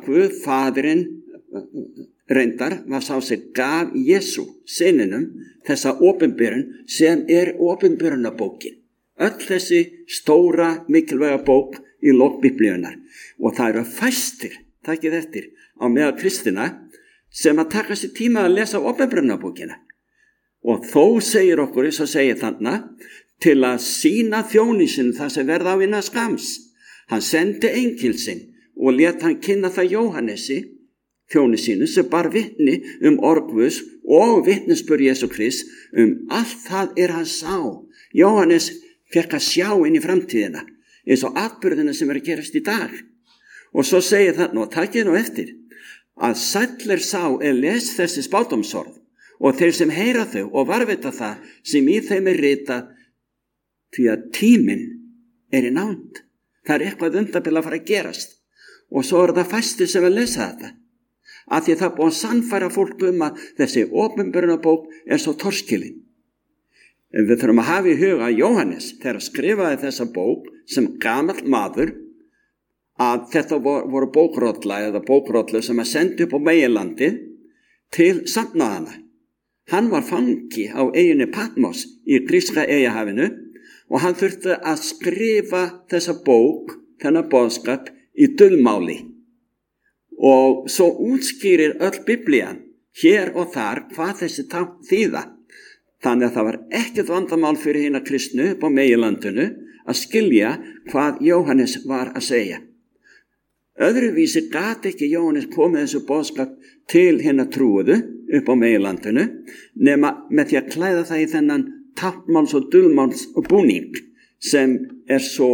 Guð Faðirinn reyndar var sá sem gaf Jesú syninum þessa opinberun sem opinberunarbókin. Öll þessi stóra mikilvæga bók í lok Biblíunnar. Og það eru fæstir, takið eftir, á meðal kristina sem að taka sér tíma að lesa opinberunarbókina. Og þó segir okkur, eins og segir þarna, til að sýna þjóni sinn það sem verða á innan skams. Hann sendi engil sinn og lét hann kynna það Jóhannesi, þjóni sínu, sem bar vitni orð Guðs og vitnisburð Jesú Krist allt það hann sá. Jóhannes fekk að sjá inn í framtíðina, eins og atburðina sem að gerast í dag. Og svo segir þarna, og takið nú eftir, að sæll sá les þessi spádómsorð, og þeir sem heyra þau og varvita það sem í þeim ritað, því að tíminn í nánd. Það eitthvað undarlega að fara að gerast. Og svo það fæstir sem að lesa þetta. Af því það búið að sannfæra fólk að þessi opinberunarbók svo torskilin. En við þurfum að hafa í huga að Jóhannes, þegar skrifaði þessa bók sem gamall maður, að þetta voru bókrolla eða bókrollu sem að sendi upp á meginlandi til safnaðana. Hann var fangi á eyjunni Patmos í gríska eyjahafinu og hann þurfti að skrifa þessa bók, þennan boðskap, í dulmáli. Og svo útskýrir öll Biblían hér og þar hvað þessi tákn þýða. Þannig að það var ekkert vandamál fyrir hina kristnu upp á meginlandinu að skilja hvað Jóhannes var að segja. Öðruvísi gat ekki Jóhannes komið þessu boðskap til hina trúuðu upp á meginlandinu nema með því að klæða það í þennan táknmáls og dulmáls og búning sem svo,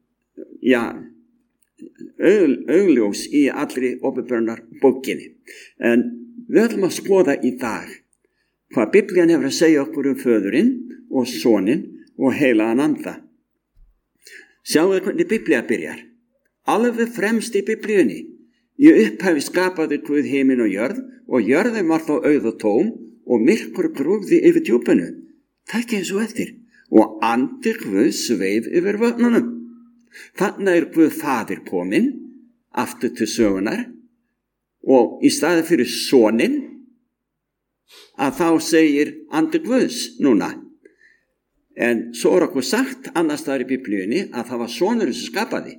augljós í allri opinberunarbókinni. En við ætlum að skoða í dag hvað Biblían hefur að segja okkur Föðurinn og Soninn og heilagan anda. Sjáum við hvernig Biblía byrjar. Alveg fremst í Biblíunni. Í upphafi skapaði Guð himinn og jörðin var þá auð og tóm og myrkur grúfði yfir djúpinu. Takk eins og eftir. Og andi Guðs sveif yfir vatnunum. Þannig Guð Faðir kominn aftur til sögunar og í staði fyrir Soninn að þá segir andi Guðs núna. En svo okkur sagt annars staðar í Biblíunni að það var sonurinn sem skapaði.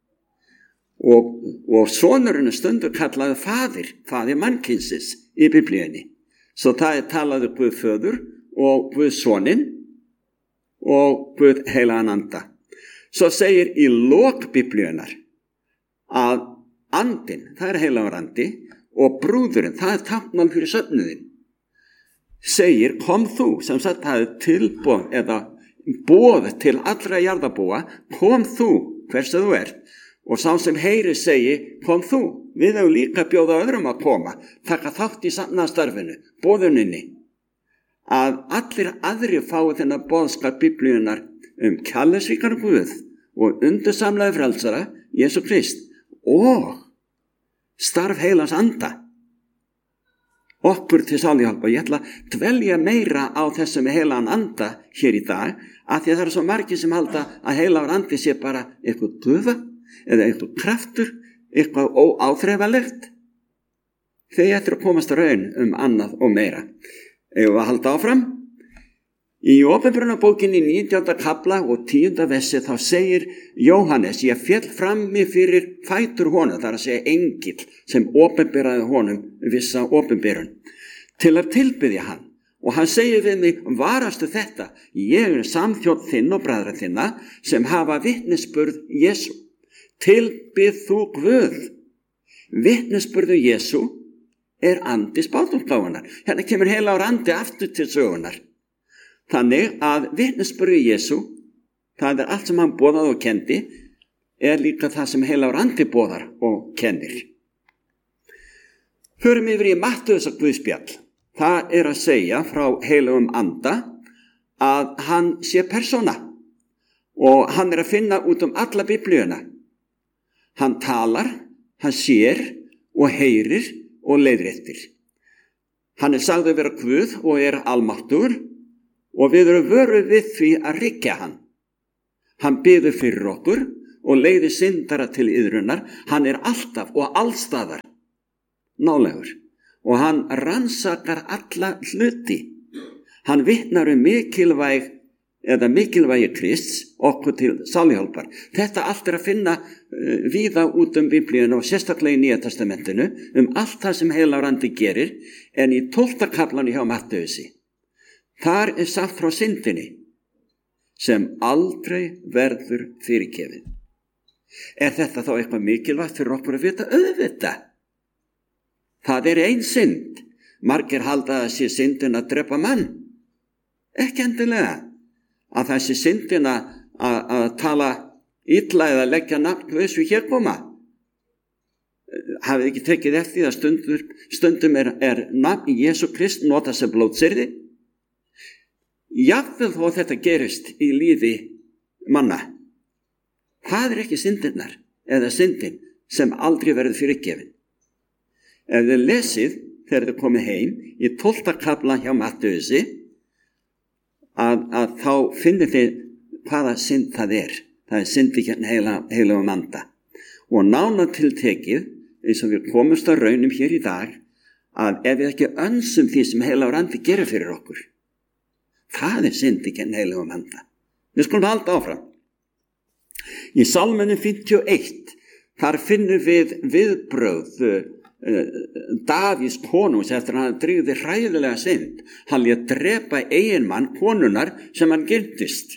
Og sonurinn stundur kallaði faðir mannkynsins í Biblíunni. Svo það talaði Guð Föður og Guð Soninn og Guð heilagan anda. Svo segir í lok Biblíunnar að andinn, það heilagur andi, og brúðurinn, það táknmál fyrir söfnuðinn, segir kom þú, sem sagt það tilboð eða boð til allra jarðarbúa, kom þú, hvers þú ert, og sá sem heyri segi kom þú, við hefum líka bjóða öðrum að koma, taka þátt í safnaðarstarfinu, boðuninni, að allir aðrir fái þennan boðskap Biblíunnar kærleiksríkan Guð og undursamlega frelsara Jesú Krist og starf heilans anda okkur til sáluhjálpar. Ég ætla að dvelja meira á þessum heilagan anda hér í dag af því að það eru svo margir sem halda að heilagur andi sé bara eitthvað gufa eða eitthvað kraftur, eitthvað óáþreifalegt. Þeir ættu að komast að raun annað og meira. Eigum við að halda áfram? Í opinberunarbókinni 19. kafla og 10. versi þá segir Jóhannes, ég féll frammi fyrir fætur honum, það að segja engill sem opinberaði honum vissa opinberun, til að tilbiðja hann. Og hann segir við mig, varastu þetta, ég samþjónn þinn og bræðra þinna sem hafa vitnisburð Jesú. Tilbið þú Guð. Vitnisburðu Jesú andi spádómsgáfunnar. Hérna kemur heilagur andi aftur til sögunar. Þannig að vitnisburður Jesú, það allt sem hann boðaði og kendi, líka það sem heilagur andi boðar og kennir. Förum yfir í Mattheusar guðspjall. Það að segja frá heilagum anda að hann sé persóna og hann að finna út alla Biblíuna. Hann talar, hann sér og heyrir og leiðréttir. Hann sagður vera Guð og almáttugur og við erum vöruð við því að ryggja hann. Hann biður fyrir okkur og leiði syndara til iðrunar. Hann alltaf og allstaðar nálægur og hann rannsakar alla hluti. Hann vitnar mikilvægi Krists okkur til sáluhjálpar. Þetta allt að finna víða út Biblíuna og sérstaklega í Nýja testamentinu allt það sem heilagur andi gerir, en í 12. kaflanum hjá Matteusi þar sagt frá syndinni sem aldrei verður fyrirgefið. Þetta þá eitthvað mikilvægt fyrir okkur að vita? Auðvitað. Það ein synd. Margir halda að sé syndin að drepa mann. Ekki endilega. Að það sé syndin að tala illa eða leggja nafn Guðs við hégóma. Hafið ekki tekið eftir að stundum nafn í Jesú Krist notað sem blótsyrði? Jafnvel þó þetta gerist í lífi manna. Það ekki syndinnar eða syndin sem aldrei verður fyrirgefin. Ef þið lesið þegar þið komið heim í 12. kafla hjá Matteusi að þá finnir þið hvaða synd það er. Það syndi hérna heilagum anda. Og nánar tiltekið, eins og við komumst að raunum hér í dag, að ef við ekki önsum því sem heilagur andi gerir fyrir okkur, það syndi hérna heilagum anda. Við skulum halda áfram. Í Salminu 51, þar finnum við viðbrögð Davíðs konungs eftir að hann drýgði hræðilega synd. Hann lét drepa eiginmann konunnar sem hann girntist.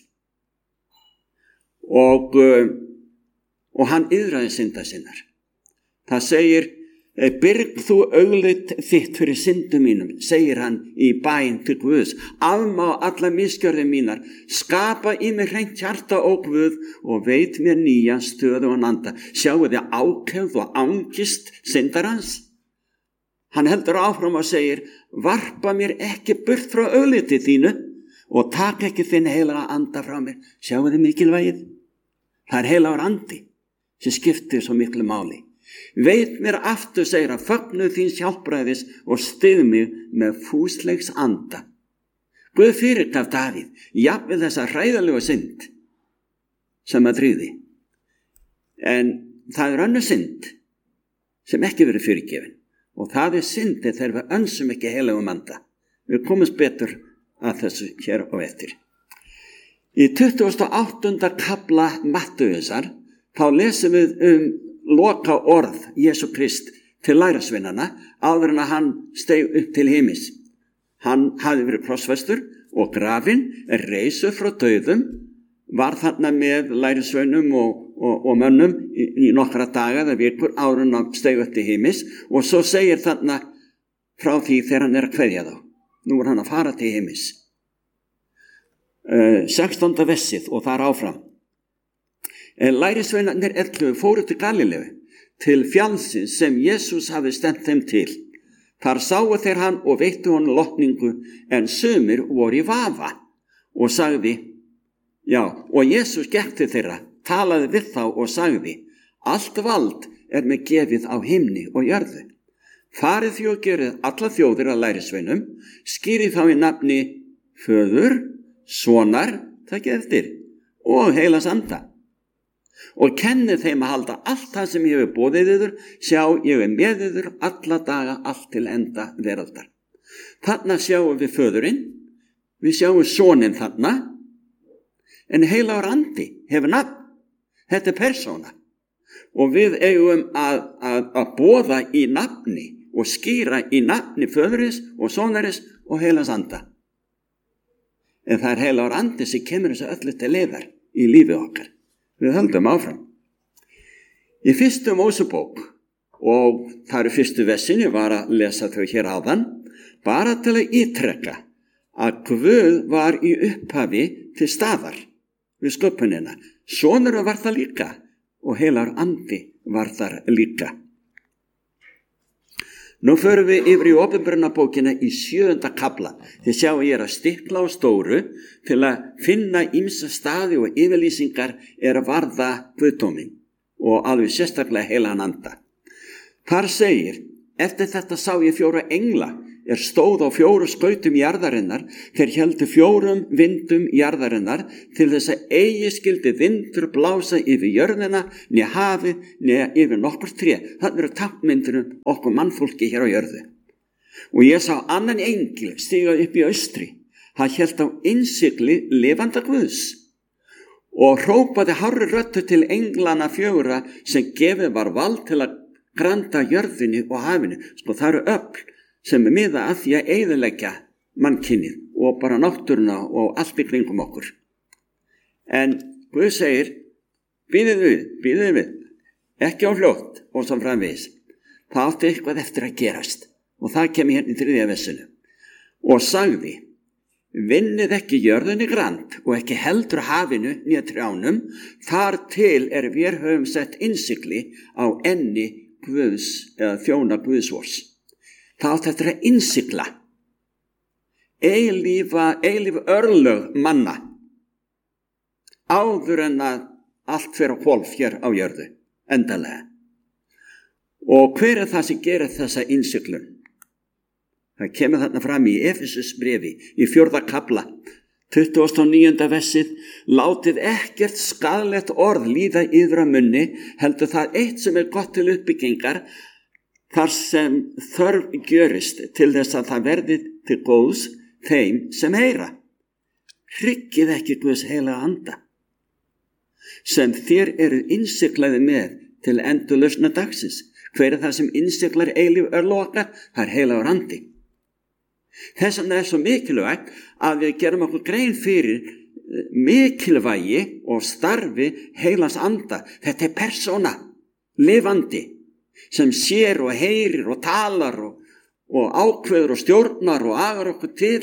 Og hann iðraði synda sinnar. Það segir, byrg þú augleit þitt fyrir syndum mínum, segir hann í bæn til Guðs. Afmá alla misgjörðir mínar, skapa í mig hreint hjarta ó Guð og veit mér nýja stöðu og anda. Sjáu þið ákefð og angist syndarans. Hann heldur áfram og segir, varpa mér ekki burt frá augliti þínu og taka ekki þinn heilaga anda frá mér. Sjáu þið mikilvægið? Það heilagur andi sem skiptir svo miklu máli. Veit mér aftur, segir hann, fögnuð þíns hjálpræðis og styð mig með fúslegs anda. Guð fyrirgaf Davíð, jafnvel þessa hræðalegu synd sem að drýði. En það önnur synd sem ekki verið fyrirgefin. Og það syndi þegar við önsum ekki heilagum anda. Við komumst betur að þessu hér á eftir. Í 28. kafla Matteusar þá lesum við loka orð Jesú Krist til lærisveinana áður en að hann steig upp til himins. Hann hafði verið krossfestur og grafinn, reisur frá dauðum, var þarna með lærisveinum og mönnum í nokkra daga eða vikur áður en að steig upp til himins, og svo segir þarna frá því þegar hann að kveðja þá. Nú hann að fara til himins. 16. versið og þar áfram. Lærisveinarnir 11 fóru til Galileu, til fjallsins sem Jesús hafi stefnt þeim til. Þar sáu þeir hann og veittu honum lotningu, en sumir voru í vafa og sagði, og Jesús gekk til þeirra, talaði við þá og sagði, allt vald mér gefið á himni og jörðu. Farið því og gerið alla þjóðir að lærisveinum, skýrið þá í nafni Föður, Sonar, takið eftir, og heilags anda. Og kennið þeim að halda allt það sem ég hefur boðið yður, sjá ég með yður alla daga allt til enda veraldar. Þarna sjáum við Föðurinn, við sjáum Soninn þarna, en heilagur andi hefur nafn. Þetta persóna. Og við eigum að boða í nafni og skýra í nafni Föðurins og Sonarins og heilags anda. En það heilagur andi sem kemur þessu öllu til leiðar í lífi okkar. Við höldum áfram. Í 1. Mósebók, og það eru fyrstu versin, ég var að lesa þau hér áðan, bara til að ítrekka að Guð var í upphafi til staðar við sköpunina. Sonur var það líka og heilagur andi var þar líka. Nú förum við yfir í Opinberunarbókina í 7. kafla. Þið sjáum ég að stikla á stóru til að finna ýmsa staði og yfirlýsingar að varða guðdóminn og alveg sérstaklega heilagan anda. Þar segir, eftir þetta sá ég 4 engla stóð á 4 skautum jarðarinnar, þeir héldu 4 vindum jarðarinnar til þess að eigi skyldi vindur blása yfir jörðina, né hafið, né yfir nokkur tré. Það eru táknmyndir okkur mannfólki hér á jörðu. Og ég sá annan engil stíga upp í austri. Hann hélt á innsigli lifanda Guðs og hrópaði hárri röddu til englana 4 sem gefið var vald til að granda jörðinni og hafinu. Sko, það eru öfl sem miða að því að eyðileggja mannkynið og bara náttúruna og allt í kringum okkur. En Guð segir, bíðið við, ekki á fljótt og svo framvegis. Það átti eitthvað eftir að gerast og það kemur hérna í 3. versinu. Og sagði, vinnið ekki jörðinni grand og ekki heldur hafinu né trjánum, þar til við höfum sett innsigli á enni Guðs eða þjóna Guðsvors. Það átti eftir að innsigla eilíf örlög manna áður en að allt fer á hvolf hér á jörðu, endanlega. Og hver það sem gerir þessa innsiglun? Það kemur þarna fram í Efesusbréfi í 4. kafla, 29. versið, látið ekkert skaðlegt orð líða yður af munni, heldur það eitt sem gott til uppbyggingar, þar sem þörf gjörist til þess að það verði til góðs þeim sem heyra. Hryggið ekki Guðs heilaga anda, sem þér eru innsiglaði með til endurlausna dagsins. Hver það sem innsiglar eilíf örlög okkar? Það er heilagur andi. Þess vegna svo mikilvægt að við gerum okkur grein fyrir mikilvægi og starfi heilans anda. Þetta persóna, lifandi, sem sér og heyrir og talar og ákveður og stjórnar og agar okkur til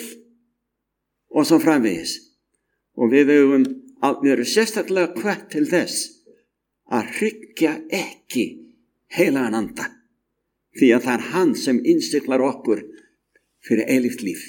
og svo framvegis. Og við erum sérstaklega hvött til þess að hryggja ekki heilagan anda, því að það er hann sem innsiglar okkur fyrir eilíft líf.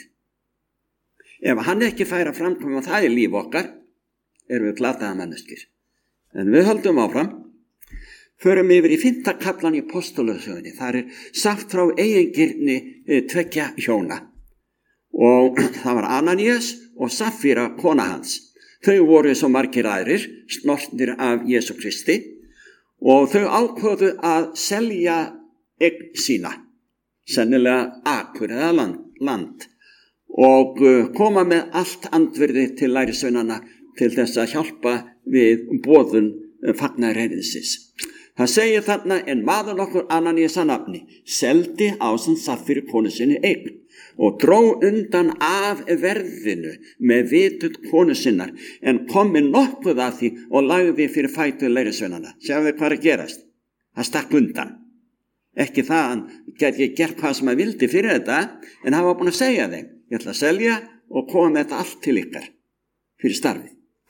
Ef hann ekki fær að framkvæma það í líf okkar, erum við glataða manneskir. En við höldum áfram. Förum yfir í 5. kaflan í Apostolasögunni. Það er sagt frá eigingirni 2 hjóna. Og það var Ananías og Safíra, kona hans. Þau voru svo margir aðrir, snortnir af Jesú Kristi, og þau ákváðu að selja eign sína, sennilega akur eða land, og koma með allt andvirði til lærisveinana til þess að hjálpa við boðun fagnaðarerindisins. Það segir þarna, en maður nokkur Ananías að nafni seldi ásamt Safíru konu sinni eign og dró undan af verðinu með vitund konu sinnar, en kom með nokkuð af því og lagði fyrir fætur lærisveinana. Sjáðu þið hvað er að gerast? Það stakk undan. Ekki það, hann gæti gert hvað sem hann vildi fyrir þetta, en hann var búin að segja þeim, ég ætla að selja og koma með þetta allt til ykkar fyrir starfið.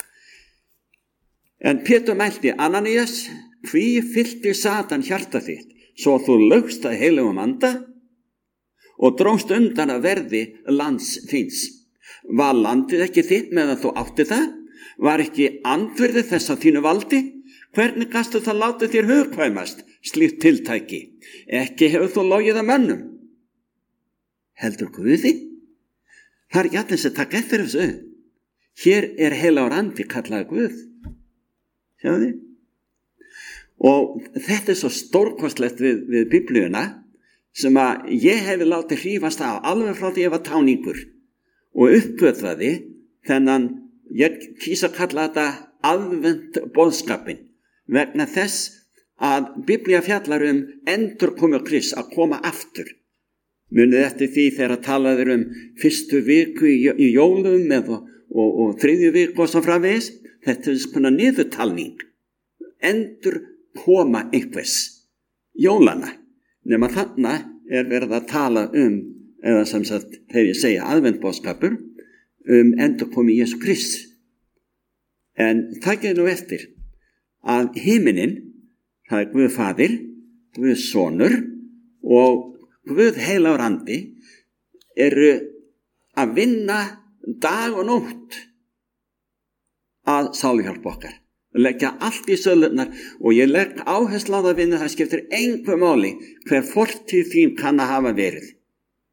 En Pétur mælti, Ananías, hví fyllti Satan hjarta þitt, svo þú laugst að heilagum anda og dróst undan að verði lands þíns. Var landið ekki þitt meðan þú átti það? Var ekki andvirði þess að þínu valdi? Hvernig gastu það látið þér hugkvæmast slíkt tiltæki? Ekki hefur þú logið að mönnum. Heldur Guði? Það er ekki allir sem taka eftir þessu. Hér er heilagur andi kallaði Guð. Sjáðu þið? Og þetta er svo stórkostlegt við Biblíuna sem að ég hefði látið hrífast af alveg frá því ég var táningur og uppgötvaði þennan, ég kýsa að kalla þetta aðvent boðskapin, vegna þess að Biblía fjallar endurkomu Krists, að koma aftur. Munið eftir því þegar talaður fyrstu viku í jólum og 3. viku og svo framvegis. Þetta er svona niðurtalning, endurkoma einhvers, jólana, nema þarna er verið að tala eða sem sagt þegar ég segja aðventboðskapur, endurkomi Jesú Krist. En takið nú eftir að himinin, það er Guð Faðir, Guð Sonur og Guð heilagur andi eru að vinna dag og nótt að sáluhjálpa okkar, leggja allt í sölurnar, og ég legg áherslu á það vinna, það skiptir engu máli hver fortíð þín kann að hafa verið,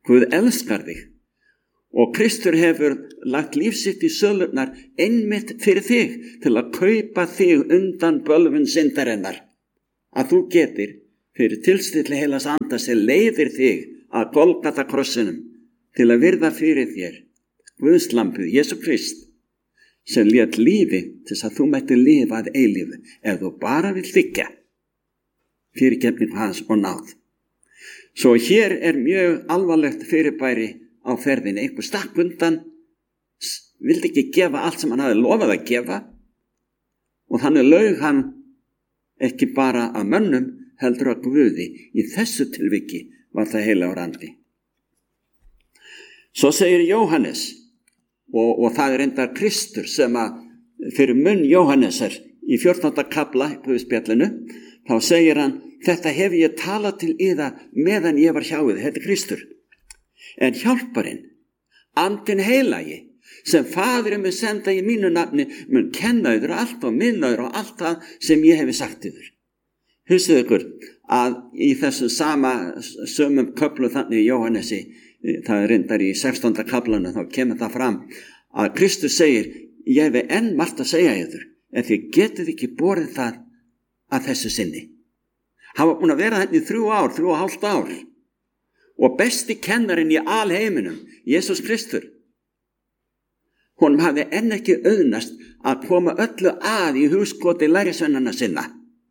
Guð elskar þig og Kristur hefur lagt líf sitt í sölurnar einmitt fyrir þig til að kaupa þig undan bölvun syndarinnar, að þú getir fyrir tilstilli heilags anda sem leiðir þig að Golgata krossinum til að virða fyrir þér Guðs lambið, Jesú Krist, sem lét lífi til þess að þú mætti lifa að eilífu ef þú bara vill þiggja fyrirgefningu hans og náð. Svo hér mjög alvarlegt fyrirbæri á ferðinni. Einhver stakk undan, vildi ekki gefa allt sem hann hafði lofað að gefa og þannig laug hann ekki bara að mönnum heldur að Guði. Í þessu tilviki var það heilagur andi. Svo segir Jóhannes, og það reyndar Kristur sem að fyrir munn Jóhannesar í 14. kafla í Guðspjallinu, þá segir hann, þetta hef ég talað til yðar meðan ég var hjá yður, þetta Kristur. En hjálparinn, andinn heilagi, sem Faðirinn mun senda í mínu nafni, mun kenna yður allt og minna yður og allt það sem ég hefi sagt yður. Hugsið ykkur að í þessu sömum köflu þannig í Jóhannesi, það reyndar í 16. kaflanu, þá kemur það fram að Kristus segir, ég hefi enn margt að segja yður, en þið getið ekki borið það að þessu sinni. Hann var búin að vera þenni í 3,5 ár og besti kennarinn í alheiminum, Jesús Kristur. Honum hafði enn ekki auðnast að koma öllu að í hugskoti lærisveinanna sinna.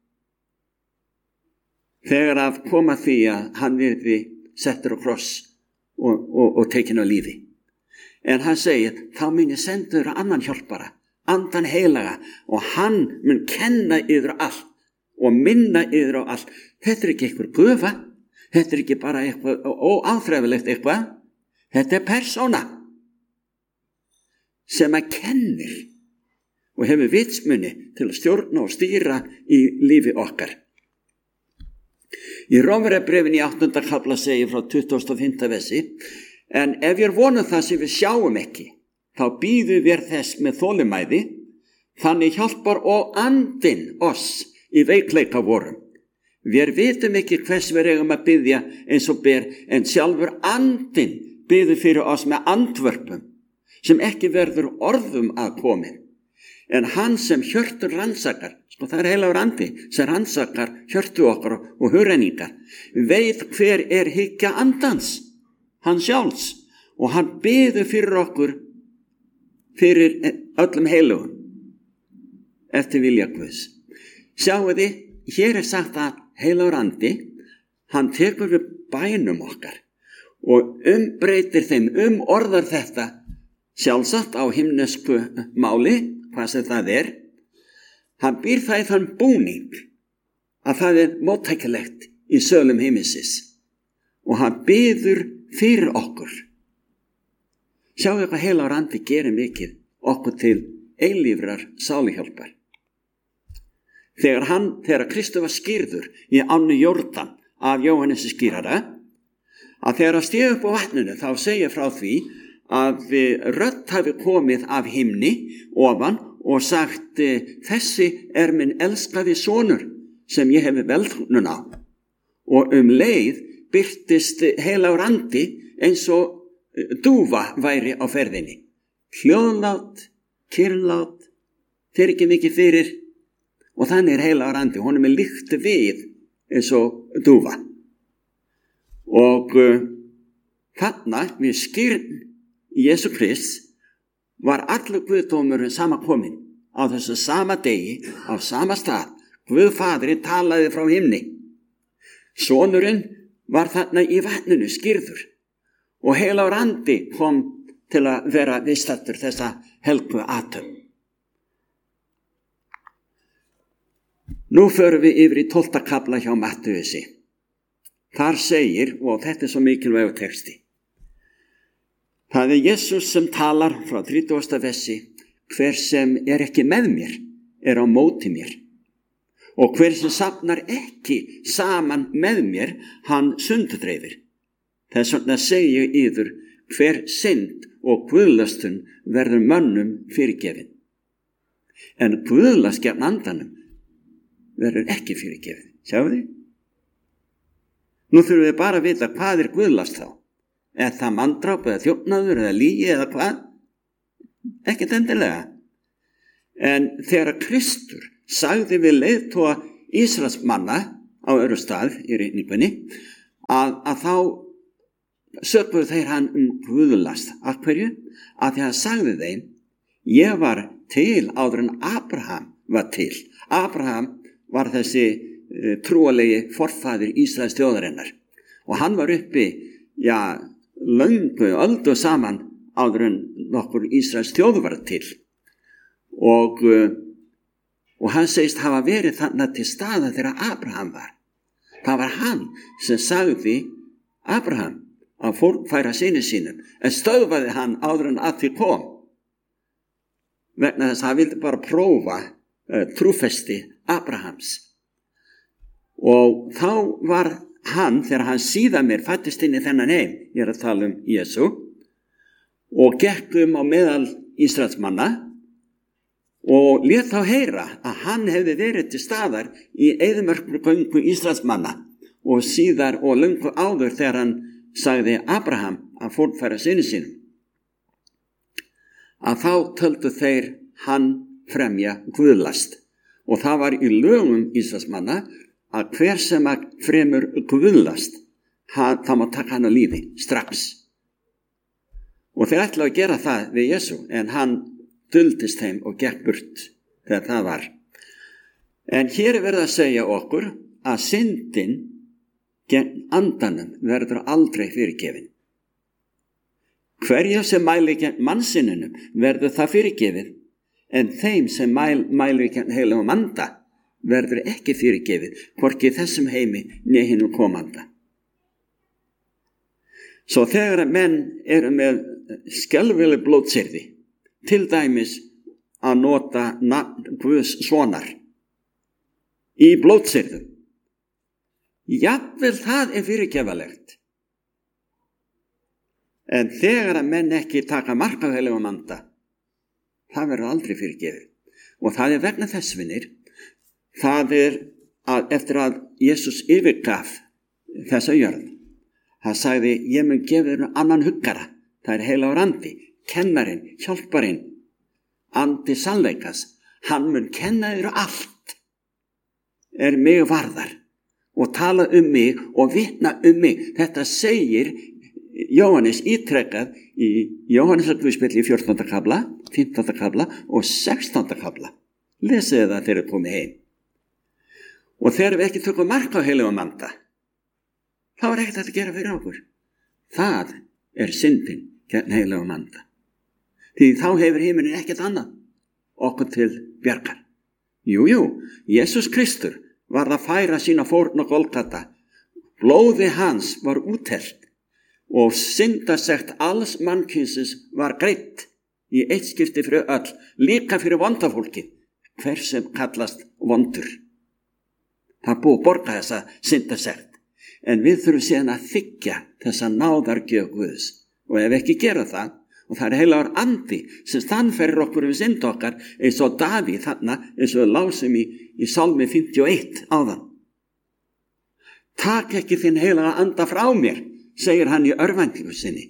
Þegar að koma því að hann yrði settur á kross og tekinn á lífi. En hann segir, þá mun ég senda yður annan hjálpara, andan heilaga, og hann mun kenna yður allt og minna yður á allt. Þetta ekki einhver gufa, þetta ekki bara eitthvað óáþræfilegt eitthvað, þetta persóna sem að kennir og hefur vitsmuni til að stjórna og stýra í lífi okkar. Í Rómverjabréfinu í 8. kafla segir frá 25. versi, en ef ég vonum það sem við sjáum ekki, þá bíðum við þess með þolinmæði, þannig hjálpar og andinn oss í veikleika vorum. Við vitum ekki hvers við eigum að biðja eins og ber, en sjálfur andinn biður fyrir oss með andvörpum, sem ekki verður orðum að komin. En hann sem hjörtur rannsakar, það heilagur andi sem rannsakar hjörtu okkar og hugrenningar, veit hver hyggja andans, hann sjálfs, og hann biður fyrir okkur, fyrir öllum heilugum, eftir vilja Guðs. Sjáu þið, hér sagt að heilagur andi, hann tekur við bænum okkar og umbreytir þeim, orðar þetta sjálfsagt á himnesku máli, hvað sem það hann býr það í þann búning að það móttækilegt í sölum himinsins og hann biður fyrir okkur. Sjáu hvað heilagur andi gerir mikið okkur til eilífrar sáluhjálpar. Þegar Kristur var skírður í ánni Jórdan af Jóhannesi skírara, að þegar hann stíg upp á vatninu þá segir frá því að rödd hafi komið af himni ofan og sagt, þessi minn elskaði sonur sem ég hefi velþóknun á. Og leið birtist heilagur andi eins og dúfa væri á ferðinni. Hljóðlát, kyrrlát, þeir ekki mikið fyrir, og þannig heilagur andi, honum líkt við eins og dúfa. Og þarna við skírn Jesú Krist var allur Guðdómurinn samankominn á þessu sama degi, á sama stað. Guð Faðirinn talaði frá himni. Sonurinn var þarna í vatninu skírður og heilagur andi kom til að vera viðstaddur þessa helgu athöfn. Nú förum við yfir í 12. kafla hjá Mattheusi. Þar segir, og þetta svo mikilvægur texti, það Jesús sem talar frá 30. versi, hver sem ekki með mér á móti mér, og hver sem safnar ekki saman með mér, hann sundurdreifir. Þess vegna segi ég yður, hver synd og guðlastun verður mönnum fyrirgefin. En guðlast gegn andanum verður ekki fyrirgefin. Sjáu þið? Nú þurfum við bara að vita hvað guðlast þá. Er það manndráp eða þjófnaður eða lygi eða hvað? Ekkert endilega. En þegar Kristur sagði við leiðtoga Ísraelsmanna á öðru stað í ritningunni að þá sökuðu þeir hann guðlast. Af hverju? Að því hann sagði þeim, ég var til áður en Abraham var til. Abraham var þessi trúalegi forfaðir Ísraels þjóðarinnar og hann var uppi, löngu öldu saman áður en nokkur Ísraels þjóð var til og hann segist hafa verið þannig til staða þegar Abraham var. Það var hann sem sagði Abraham að fórnfæra syni sínum en stöðvaði hann áður en að því kom vegna þess að hann vildi bara prófa trúfesti Abrahams. Og þá var hann, þegar hann síðan mér fættist inn í þennan heim, ég að tala Jesú, og gekk á meðal Ísraelsmanna og lét þá heyra að hann hefði verið til staðar í eyðimörkugöngu Ísraelsmanna og síðar og löngu áður þegar hann sagði Abraham að fórnfæra syni sínum. Að þá töldu þeir hann fremja guðlast og það var í lögum Ísraelsmanna að hver sem að fremur guðlast, það má taka hann á lífi strax. Og þeir ætlaðu að gera það við Jesú, en hann duldist þeim og gekk burt þegar það var. En hér er verið að segja okkur að syndin gegn andanum verður aldrei fyrirgefin. Hverja sem mæli gegn mannsinnunum verður það fyrirgefið, en þeim sem mæli gegn heilagum anda verður ekki fyrirgefið, hvorki þessum heimi né hinum komanda. Svo þegar menn eru með skelfileg blótsyrði, til dæmis að nota nafn Guðs sonar í blótsyrðum, jafnvel það er fyrirgefalegt. En þegar að menn ekki taka mark á heilagum anda, það verður aldrei fyrirgefið. Og það er vegna þess, vinir, það er að eftir að Jesús yfirgaf þessa jörð, hann sagði, ég mun gefa þér annan huggara, það er heilagur andi, kennarinn, hjálparinn, andi sannleikas, hann mun kenna þér allt, er mig varðar og tala mig og vitna mig. Þetta segir Jóhannes ítrekað í Jóhannesarguðspjalli í 14. kafla, 15. kafla og 16. kafla. Lesið það þegar þið komið heim. Og þegar við ekki tökum mark á heilagum anda, þá er ekkert að gera fyrir okkur. Það er syndin gegn heilagum anda. Því þá hefur heimurinn ekkert annað okkur til bjargar. Jú, Jesús Kristur var að færa sína fórn á Golgata. Blóði hans var úthellt og syndasekt alls mannkynsins var greitt í eitt skipti fyrir öll, líka fyrir vondafólki, hver sem kallast vondur. Það búið að borga þessa syndasekt, en við þurfum síðan að þiggja þessa náðargjöf Guðs. Og ef ekki gera það, og það er heilagur andi sem stannferðir okkur synd okkar, eins og Davíð þarna, eins og lásum í Salmi 51 áðan. Tak ekki þinn heilaga anda frá mér, segir hann í örvæntingu sinni.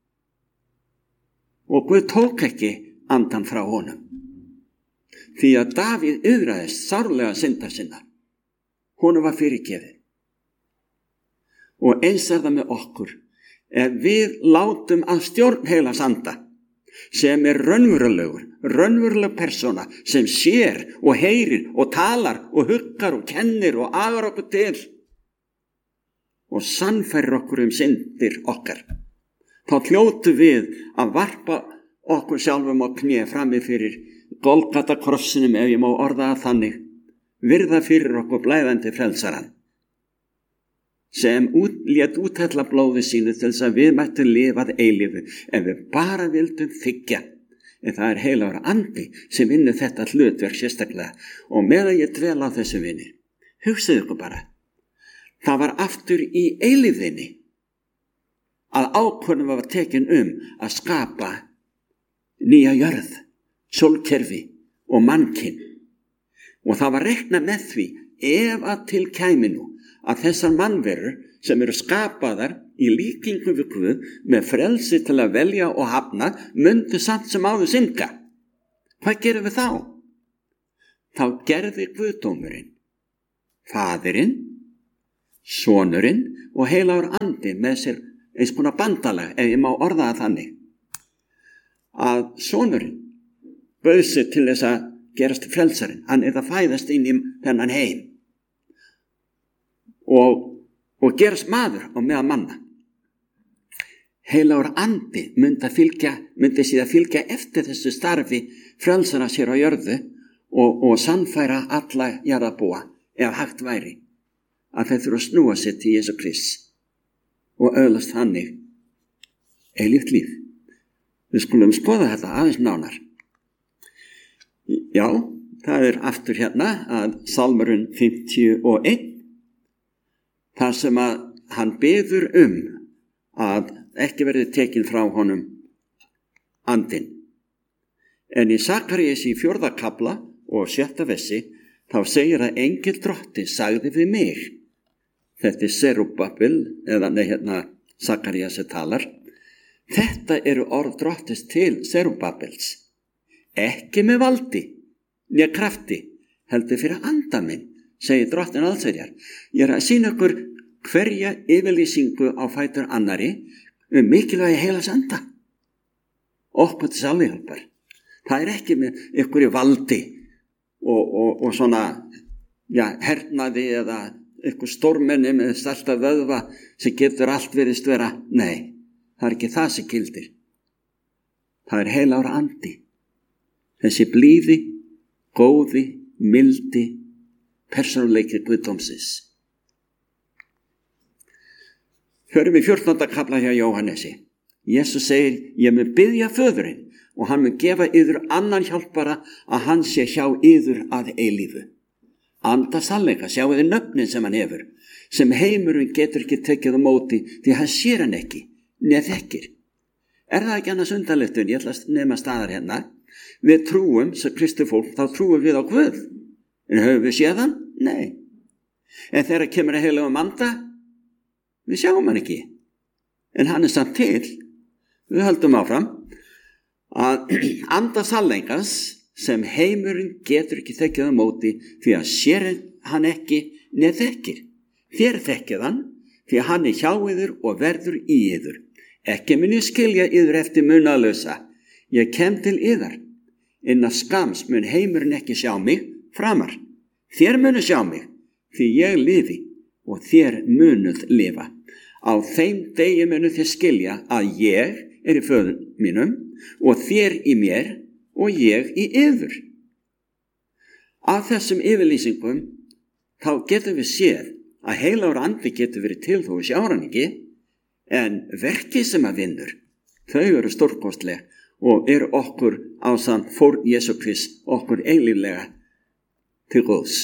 Og Guð tók ekki andan frá honum. Því að Davíð yðraðist sárlega syndar sinna. Honum var fyrirgefið. Og eins er það með okkur. Ef við látum að stjórn heilags anda, sem er raunveruleg persóna, sem sér og heyrir og talar og huggar og kennir og agar okkur til og sannfærir okkur syndir okkar, þá hljótum við að varpa okkur sjálfum á kné frammi fyrir Golgata krossinum, ef ég má orða það þannig, virða fyrir okkur blæðandi frelsaran, sem lét úthella blóði sínu til þess að við mættum lifað eilífu, en við bara vildum þiggja. En það er heilagur andi sem vinnur þetta hlutverk sérstaklega. Og meðan ég dvel á þessu vinni, hugsaðu ykkur bara, það var aftur í eilífðinni að ákvörðun var tekin að skapa nýja jörð, sólkerfi og mannkyn. Og það var reiknað með því, ef að til kæmi nú að þessar mannverur sem eru skapaðar í líkingu við Guð með frelsi til að velja og hafna myndu samt sem áður synda. Hvað gerum við þá? Þá gerði Guðdómurinn, Faðirinn, Sonurinn og heilagur andi með sér eins konar bandalag, ef ég má orða það þannig, að Sonurinn bauð sig til þess að gerast frelsarinn. Hann er að fæðast inn í þennan heim og gerast maður á meðal manna. Heilagur andi myndi síðan fylgja eftir þessu starfi frelsara sér á jörðu og sannfæra alla jarðarbúa, ef hægt væri, að þeir þurfa að snúa sig til Jesú Krists og öðlast þannig eilíft líf. Við skulum skoða þetta aðeins nánar. Já, það er aftur hérna að Salmurinn 51, þar sem að hann biður að ekki verði tekin frá honum andinn. En í Sakaríasi 4. kafla og 7. versi þá segir að engill drottins sagði við mig. Þetta er Serubabel, Sakaríasi talar. Þetta eru orð drottins til Serubabels. Ekki með valdi, né krafti, heldur fyrir anda minn, segir drottin allsherjar. Ég er að sýna ykkur hverja yfirlýsingu á fætur annari mikilvægi heilags anda. Okkur til sálihjálpar. Það er ekki með ykkur í valdi og svona, hernaði eða ykkur stórmenni með stærsta vöðva sem getur allt virðist vera. Nei, það er ekki það sem gildir. Það er heilagur andi. Þessi blíði, góði, mildi, persónuleiki Guðdómsins. Förum við 14. kafla hjá Jóhannesi. Jesús segir, ég mun biðja föðurinn og hann mun gefa yður annan hjálpara að hann sé hjá yður að eilífu. Anda sannleika, sjáu þið nöfnin sem hann hefur, sem heimurinn getur ekki tekið á móti því hann sér hann ekki, né þekkir. Er það ekki annars undarlegt? Ég ætla að nema staðar hérna. Við trúum, sem kristufólk, þá trúum við á Guð. En höfum við séð hann? Nei. En þegar kemur að heilagum anda, við sjáum hann ekki. En hann er samt til. Við höldum áfram að anda sannleikans sem heimurinn getur ekki tekið á móti því að sér hann ekki né þekkir. Þér þekkið hann því að hann er hjá yður og verður í yður. Ekki mun ég skilja yður eftir munaðlausa. Ég kem til yðar. Innan skams mun heimurinn ekki sjá mig framar. Þér munu sjá mig, því ég lifi og þér munuð lifa. Á þeim degi munu þér skilja að ég er í föður mínum og þér í mér og ég í yður. Af þessum yfirlýsingum þá getum við séð að heilagur andi getur verið til þó við sjáum hann ekki, en verkið sem að vinnur, þau eru stórkostleg og eru okkur ásamt fórn Jesú Krist okkur eilíflega til góðs.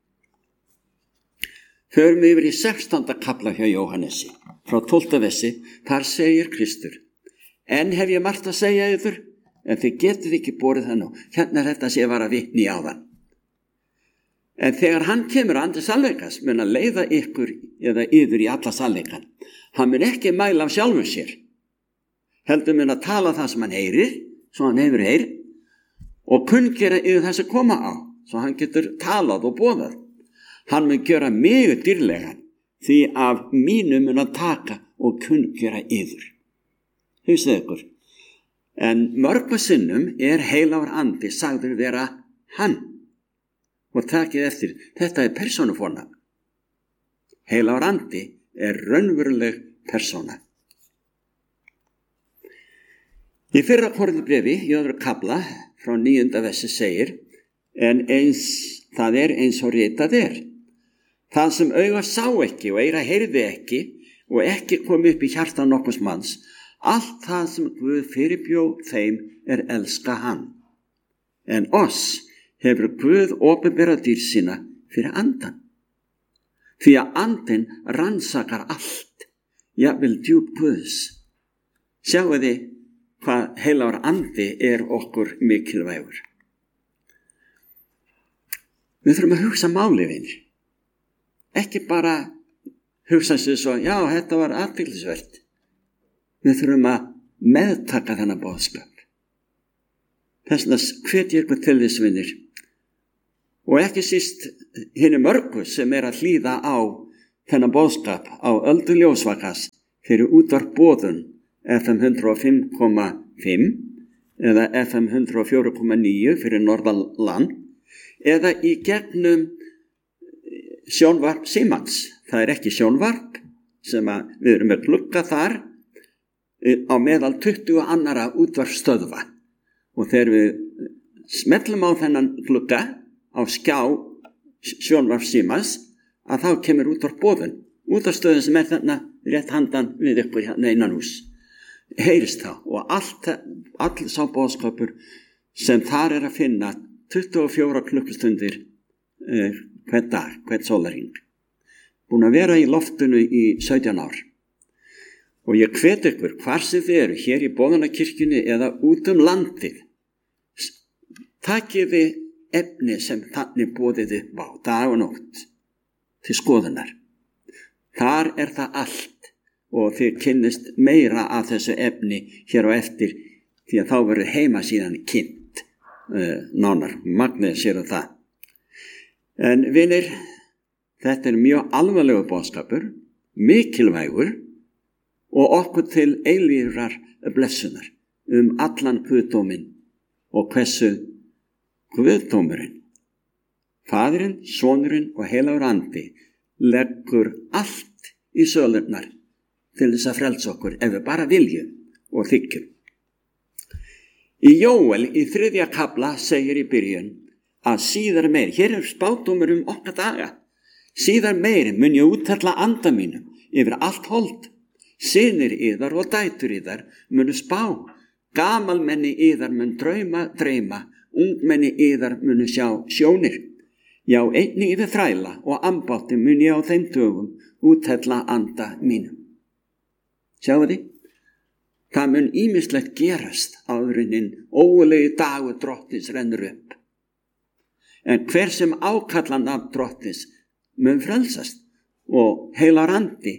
Förum við yfir í 16. kafla hjá Jóhannesi, frá 12. versi, þar segir Kristur, en hef ég margt að segja yður, en þið getið ekki borið það nú. Hérna er þetta sem ég var að vitna í áðan. En þegar hann kemur andi sannleikas, mun að leiða ykkur eða yður í alla sannleikan. Hann mun ekki mæla af sjálfum sér. Heldur mun að tala það sem hann heyrir, svo hann hefur heyr, og kunngera yfir það sem koma á, svo hann getur talað og boðað. Hann mun gera mig dýrlegan, því af mínu mun að taka og kunngera yður. Hugsið ykkur. En mörgum sinnum er heilagur andi sagður vera hann. Og takið eftir, þetta er persónufornafn. Heilagur andi er raunveruleg persóna. Í fyrra Korinthubréfi í öðru kafla frá 9. versi segir, en það er eins og ritað er. Það sem auga sá ekki og eyra heyrði ekki og ekki kom upp í hjarta nokkurs manns, allt það sem Guð fyrirbjó þeim er elska hann. En oss hefur Guð opinberað dýr sína fyrir andan. Því að andinn rannsakar allt, jafnvel djúp Guðs. Sjáu þið hvað heilagur andi er okkur mikilvægur. Við þurfum að hugsa málið, vinir. Ekki bara hugsa sér svo, já, þetta var athyglisvert. Við þurfum að meðtaka þennan boðskap. Þess vegna hvet ég ykkur til þess, vinir. Og ekki síst hinni mörgu sem að hlýða á þennan boðskap á Öldu ljósvakas fyrir útvarp Boðun FM 105,5 eða FM 104,9 fyrir Norðanland eða í gegnum sjónvarp Símans. Það er ekki sjónvarp sem við erum með glugga þar á meðal 20 annara útvarpsstöðva. Og þegar við smellum á þennan glugga á skjá sjónvarp Símans, að þá kemur útvarp Boðun. Útvarpsstöðin sem þarna rétt handan við ykkur hérna innan hús. Heyrist þá og all sá boðskapur sem þar að finna 24 klukkustundir hvern dag, hvern sólarhring. Búin að vera í loftinu í 17 ár. Og ég hvet ykkur, hvar sem þið eru, hér í Boðunarkirkjunni eða út landið, takið þið efni sem þannig boðið upp á dag og nótt til skoðunar. Þar það allt og þið kynnist meira af þessu efni hér á eftir því að þá verður heimasíðan kynnt nánar. Magnið sér það. En vinir, þetta mjög alvarlegur boðskapur, mikilvægur og okkur til eilífrar blessunar allan guðdóminn og hversu guðdómurinn, Faðirinn, Sonurinn og heilagur andi leggur allt í sölurnar til þess að frelsa okkur ef við bara viljum og þykjum. Í Jóel í 3. kafla segir í byrjun að síðar meir, hér spádómur okkar daga, síðar meir mun ég úthella anda mínum yfir allt hold. Synir yðar og dætur yðar munu spá, gamalmenni yðar mun dreyma, ungmenni yðar munu sjá sjónir. Já, einnig yfir þræla og ambátti mun ég á þeim dögum úthella anda mínum. Sjáu þið? Það mun ýmislegt gerast áður en ógurlegi dagur drottins rennur upp. En hver sem ákallar nafn drottins mun frelsast og heilagur andi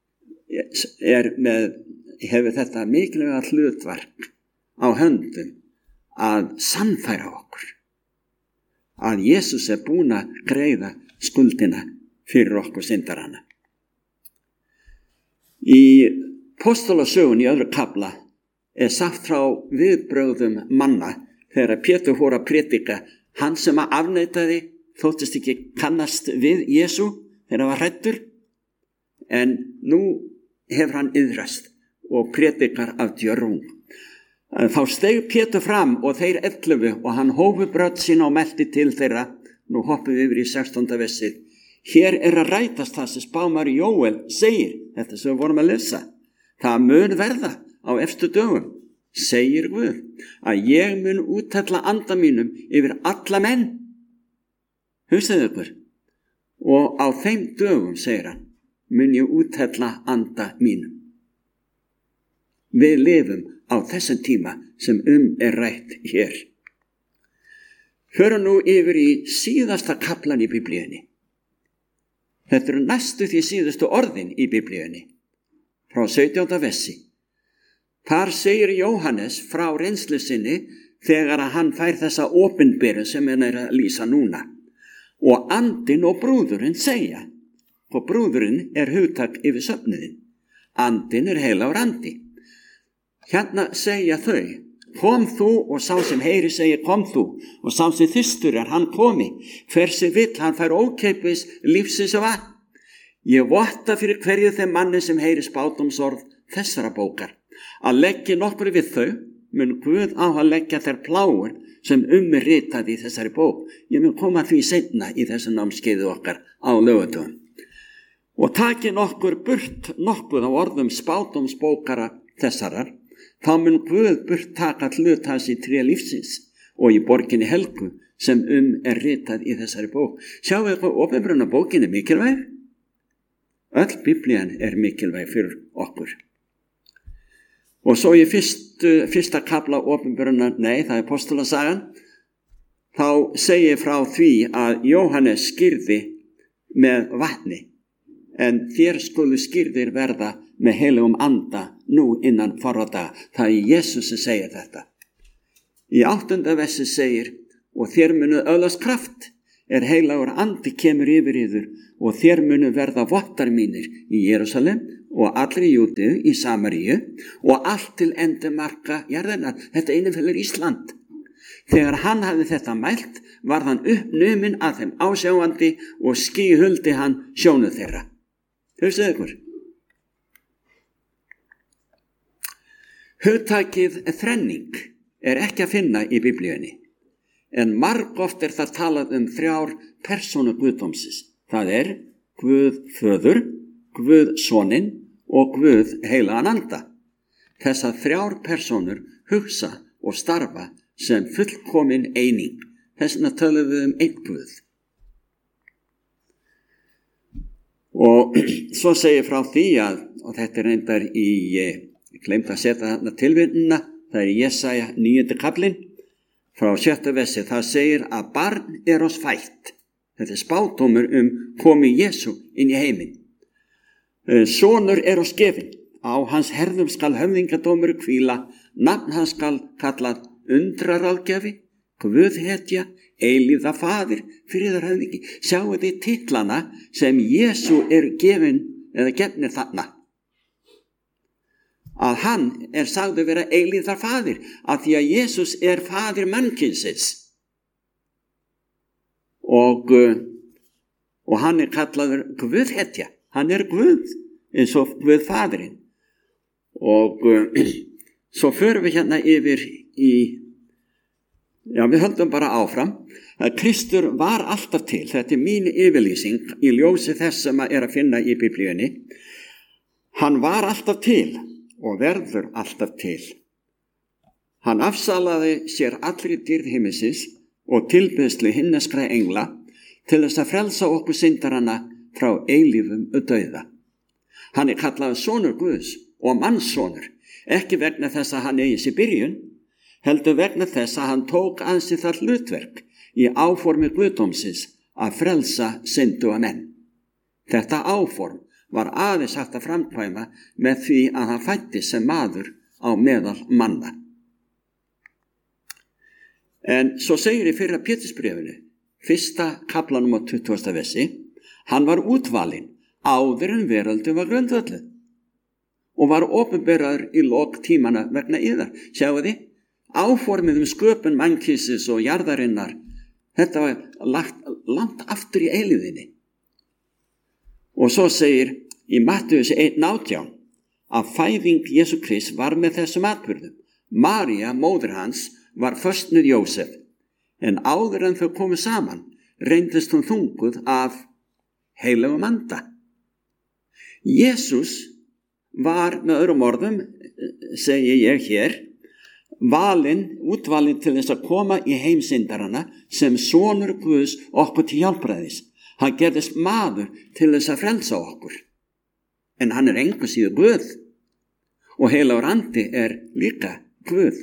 hefur þetta mikilvæga hlutverk á höndum að sannfæra okkur að Jesús búinn að greiða skuldina fyrir okkur syndarana. Í Póstolasögunni í 2. kafla sagt frá viðbrögðum manna þegar Pétur fór að predika, hann sem afneitaði þóttist ekki kannast við Jesú þegar hann var hræddur, en nú hefur hann iðrast og predikar af djörfung. Þá steig Pétur fram og þeir 11 og hann hófu brödd sína og melti til þeirra. Nú hoppum við yfir í 16. versið. Hér að rætast það sem spámaður Jóel segir, þetta sem við vorum að lesa. Það mun verða á efstu dögum, segir Guð, að ég mun úthella anda mínum yfir alla menn. Hugsaðu ykkur. Og á þeim dögum, segir hann, mun ég úthella anda mínum. Við lifum á þessum tíma sem rætt hér. Förum nú yfir í síðasta kaflan í Biblíunni. Þetta næstu því síðustu orðin í Biblíunni, frá 17. versi. Þar segir Jóhannes frá reynslu sinni þegar hann fær þessa opinberun sem hann að lýsa núna. Og andinn og brúðurinn segja, og brúðurinn hugtak yfir söfnuðinn. Andinn heilagur andi. Hérna segja þau, kom þú, og sá sem heyri segir kom þú, og sá sem þyrstur hann komi, hver sem vill hann fær ókeipis lífsins vatn. Ég votta fyrir hverju þeim manni sem heyri spádómsorð þessara bókar, að leggja nokkru við þau, mun Guð á að leggja þær pláur sem ritað í þessari bók. Ég mun koma því seinna í þessu námskeiði okkar á laugardögum. Og taki nokkuð á orðum spádómsbókara þessarar, þá mun Guð burt taka hlut hans í tré lífsins og í borginni helgu sem ritað í þessari bók. Sjáu eitthvað, opinberunarbókin mikilvæg? Öll Biblían mikilvæg fyrir okkur. Og svo í fyrsta kafla opinberunar, það Póstolasagan, þá segir frá því að Jóhannes skírði með vatni en þér skulu skírðir verða með heilugum anda nú innan fárra daga. Það er Jesus sem segir þetta. Í 8. versi segir, og þér munu öðlast kraft, heilagur andi kemur yfir yður, og þér munu verða vottar mínir í Jerúsalem og allri Júdeu, í Samaríu og allt til endamarka jarðarinnar. Þetta innifelur Ísland. Þegar hann hafði þetta mælt, varð hann uppnuminn að þeim ásjáandi og skýhuldi hann sjónu þeirra. Hugsaðu ykkur. Hugtakið þrenning ekki að finna í Biblíunni, en margoft það talað 3 persónur guðdómsins. Það Guð föður, Guð soninn og Guð heilagan anda. Þessar 3 persónur hugsa og starfa sem fullkomin eining. Þess vegna tölum við einn Guð. Og svo segir frá því að, og þetta reyndar ég gleymd að setja þarna tilvitnunna, það í Jesaja 9. kaplinn, frá 7. versi, það segir að barn oss fætt. Þetta spádómur komi Jesú inn í heiminn. Sonur oss gefinn, á hans herðum skal höfðingadómur hvíla, nafn hans skal kallað undraráðgjafi, Guðhetja, eilífða faðir, friðarhöfðingi. Sjáu þið titlana sem Jesú gefin eða gefnir þarna. Að hann sagður vera eilífðar faðir, af því að Jesús faðir mannkynsins. Og hann kallaður Guðhetja. Hann Guð, eins og Guð faðirinn. Og svo förum við hérna yfir við höldum bara áfram, að Kristur var alltaf til. Þetta mín yfirlýsing í ljósi þess sem að finna í Biblíunni. Hann var alltaf til og verður alltaf til. Hann afsalaði sér allri dýrð himmisins og tilbeiðslu himneskra engla til þess að frelsa okkur syndarana frá eilífum dauða. Hann kallaður sonur Guðs og mannssonur, ekki vegna þess að hann eigi sér byrjun, heldur vegna þess að hann tók að sér það hlutverk í áformi Guðdómsins að frelsa synduga menn. Þetta áform var aðeins hægt að framkvæma með því að hann fæddist sem maður á meðal manna. En svo segir í 1. Pétursbréfinu, 1. kaflanum á 20. versi, hann var útvalinn áður en veröldin var grundvölluð og var opinberaður í lok tímana vegna yðar. Sjáu þið, áformið sköpun mannkynsins og jarðarinnar, þetta var lagt langt aftur í eilífðinni. Og svo segir í Mattheus 1:18 að fæðing Jesú Krist var með þessum atburðum. María, móðir hans, var föstnuð Jósef, en áður en þau komu saman reyndist hún þunguð af heilagum anda. Jesús var með öðrum orðum, segi ég hér, útvalinn til þess að koma í heimsyndarana sem sonur Guðs okkur til hjálpræðis. Hann gerðist maður til þess að frelsa okkur. En hann engu síður Guð. Og heilagur andi líka Guð.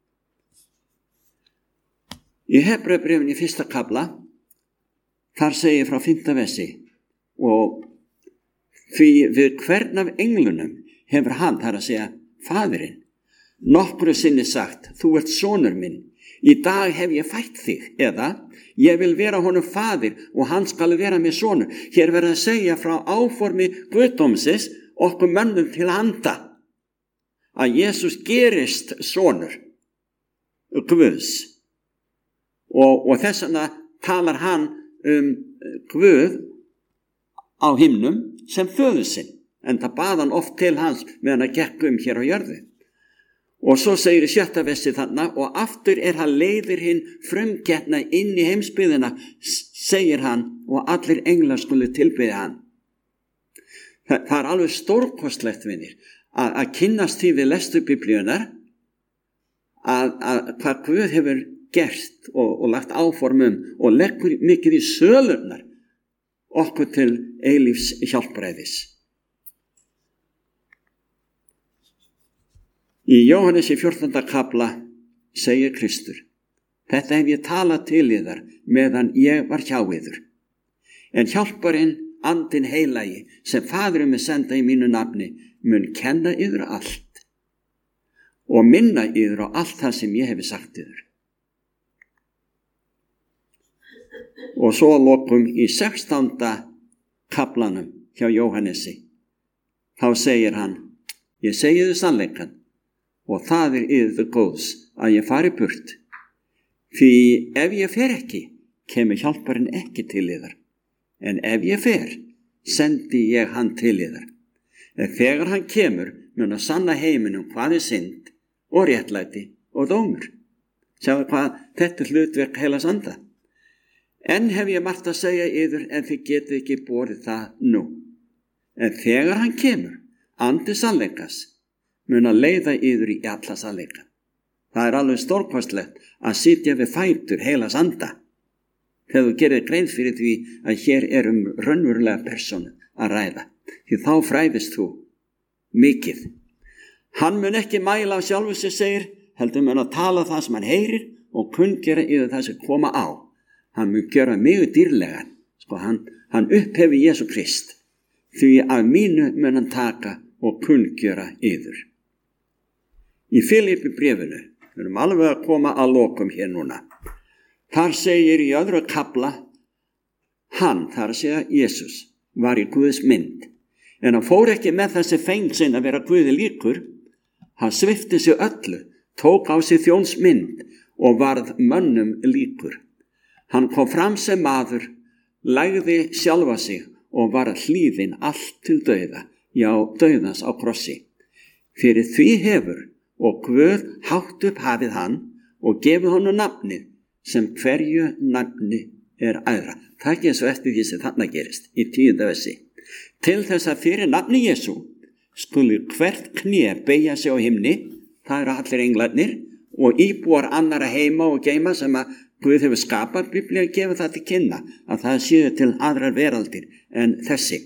Í Hebreubréfinu í 1. kafla, þar segir frá 5. versi, og því við hvern af englunum hefur hann, þar að segja, faðirinn, nokkru sinni sagt, þú ert sonur minn, í dag hef ég fætt þig, eða ég vil vera honum faðir og hann skal vera mér sonur. Hér verður að segja frá áformi Guðdómsins okkur mönnum til handa, að Jesús gerist sonur Guðs. Og þess vegna talar hann Guð á himnum sem föður sinn, en það bað hann oft til hans meðan að gekk hér á jörðu. Og svo segir í 7. versi þarna, og aftur hann leiðir hinn frumgetna inn í heimsbyggðina, segir hann, og allir englar skulu tilbiðja hann. Það alveg stórkostlegt, vinir, að kynnast því við lestu Biblíunar, að hvað Guð hefur gert og lagt áformum og leggur mikið í sölurnar okkur til eilífs hjálpræðis. Í Jóhannes í 14. kafla segir Kristur, þetta hef ég talað til yðar meðan ég var hjá yður. En hjálparinn, andinn heilagi sem Faðirinn mun senda í mínu nafni mun kenna yður allt og minna yður á allt það sem ég hefi sagt yður. Og svo lokum í 16. kaflanum hjá Jóhannesi, þá segir hann, ég segi þið sannleikann og það yður góðs að ég fari burt, því ef ég fer ekki, kemur hjálparinn ekki til yðar, en ef ég fer, sendi ég hann til yðar. Þegar hann kemur, mun að sanna heiminum hvað synd og réttlæti og dómur. Sjáðu hvað þetta hlutverk Heilags Anda. En hef ég margt að segja yður en þið getið ekki borið það nú. En þegar hann kemur, andi sannleikas, mun að leiða yður í alla sannleika. Það alveg stórkostlegt að sitja við fætur Heilags Anda. Þegar þú gerir grein fyrir því að hér raunverulega persónu að ræða. Því þá fræðist þú mikið. Hann mun ekki mæla á sjálfu sig, segir, heldur mun að tala það sem hann heyrir og kunngera yfir það sem koma á. Hann mun gera mjög dýrlegan. Hann upphefi Jesú Krist. Því að mínu mun hann taka og kunngera yfir. Í Filipi bréfinu, við erum alveg að koma að lokum hér núna. Þar segir í öðru kafla, hann, þar að segja Jesús, var í Guðs mynd. En hann fór ekki með þessi fengsinn að vera Guði líkur. Hann svipti sig öllu, tók á sig þjónsmynd og varð mönnum líkur. Hann kom fram sem maður, lagði sjálfa sig og var hlýðinn allt til dauða, já, dauðans á krossi. Fyrir því hefur og Guð hátt upp hafið hann og gefið honum nafnið sem hverju nafni æðra. Það er ekki eins og eftir því sem þarna gerist í 10. versi. Til þess að fyrir nafni Jesú skuli hvert kné beygja sig á himni, það allir englarnir og íbúar annara heima og geima sem að Guð hefur skapað. Biblían gefur það til kynna að það séu til aðrar veraldir en þessi.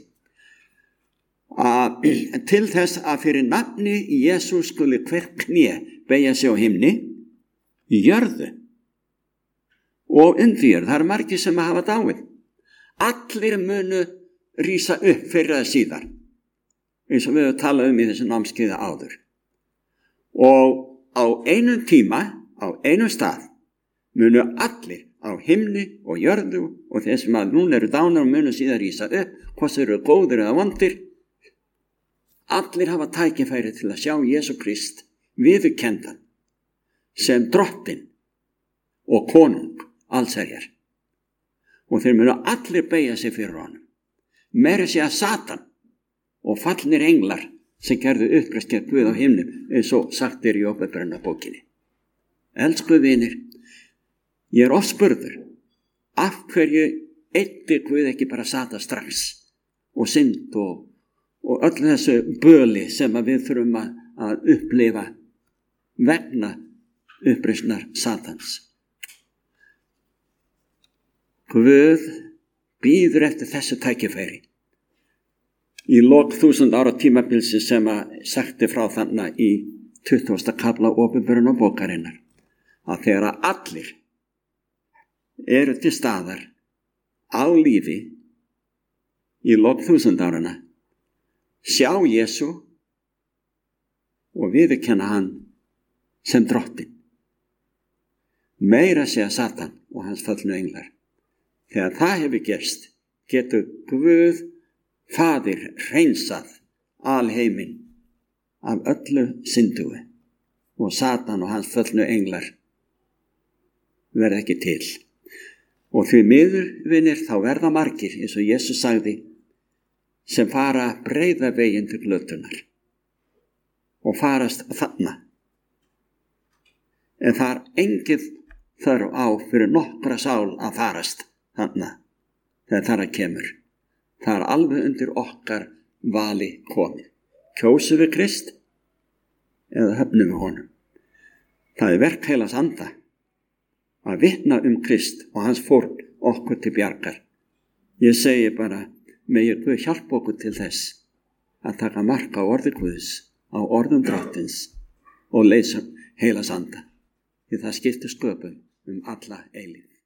Til þess að fyrir nafni Jesú skuli hvert kné beygja sig á himni, í jörðu og undir jörð. Það margir sem hafa dáið. Allir munu rísa upp fyrir að síðar, eins og við höfum talað í þessu námskeiði áður. Og á einum tíma, á einum stað, munu allir á himni og jörðu og þeir sem að núna eru dánar og munu síðan rísa upp, hvort þeir eru góðir eða vondir, allir hafa tækifæri til að sjá Jesú Krist viðurkenndan sem drottinn og konung allsherjar. Og þeir munu allir beygja sig fyrir honum. Meira sé að Satan og fallnir englar sem gerðu uppreist gegn Guð á himnum, eins og sagt í Jóbabókinni. Elsku vinir, ég oft spurður, af hverju eyddi Guð ekki bara Satan strax og synd og öll þessu böli sem við þurfum að upplifa vegna uppreisnar Satans. Guð bíður eftir þessu tækifæri. Í lok 1000 ára tímabilsi sem að sagti frá þarna í 20. kafla opinberun og bókarinnar, að þegar allir eru til staðar á lífi í lok 1000 árana, sjá Jesú og viðurkenna hann sem drottinn. Meira sé að Satan og hans fallnu englar. Þegar það hefur gerst, getur Guð Faðir hreinsað alheiminn af öllu syndugu og Satan og hans fallnu englar verða ekki til. Og því miður, vinir, þá verða margir, eins og Jesús sagði, sem fara breiða veginn til glötunar og farast þarna. En það engin þörf á fyrir nokkra sál að farast þarna þegar þar að kemur. Það alveg undir okkar vali komið. Kjósum við Krist eða höfnum við honum. Það verk Heilags Anda að vitna Krist og hans fórn okkur til bjargar. Ég segi bara, megi Guð hjálpa okkur til þess að taka mark á orði Guðs, á orðum drottins og leysa Heilags Anda. Því það skiptir sköpum alla eilífð.